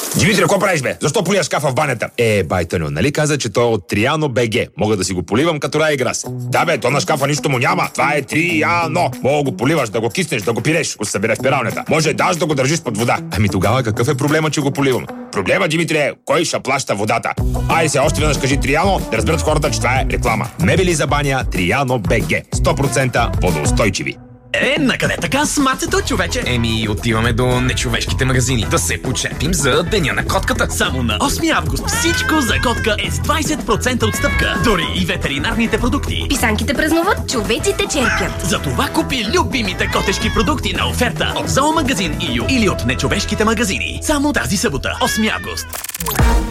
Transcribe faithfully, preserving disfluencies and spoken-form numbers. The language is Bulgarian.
Димитри, какво правиш, бе? Защо полия шкафа в банята? Е, байтъньо, нали каза, че той е от Триано БГ. Мога да си го поливам като Рая Грас. Да, бе, то на шкафа нищо му няма. Това е Триано. Мога го поливаш, да го киснеш, да го пиреш, го събере в пиралнята. Може даже да го държиш под вода. Ами тогава какъв е проблема, че го поливам? Проблема, Димитри, е кой ще плаща водата. Айде се, още веднъж кажи Триано, да разберат хората, че това е реклама. Мебели за баня Триано БГ. сто процента водоустойчиви. Е, накъде така с мацето, човече? Еми, отиваме до нечовешките магазини да се почепим за Деня на котката. Само на осми август всичко за котка е с двайсет процента отстъпка. Дори и ветеринарните продукти. Писанките празнуват, човеците черпят. Затова купи любимите котешки продукти на оферта от зоомагазин ИЮ или от нечовешките магазини. Само тази събота, осми август.